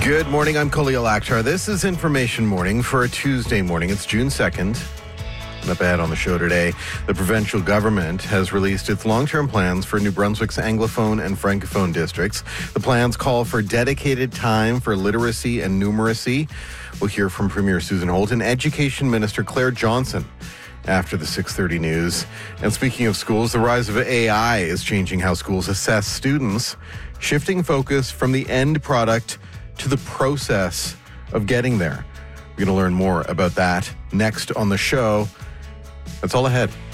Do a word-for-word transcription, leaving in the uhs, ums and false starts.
Good morning, I'm Khalil Akhtar. This is Information Morning for a Tuesday morning. It's June second. Up ahead on the show today, the provincial government has released its long-term plans for New Brunswick's Anglophone and Francophone districts. The plans call for dedicated time for literacy and numeracy. We'll hear from Premier Susan Holt and Education Minister Claire Johnson after the six thirty news. And speaking of schools, the rise of A I is changing how schools assess students, shifting focus from the end product to the process of getting there. We're going to learn more about that next on the show. That's all ahead.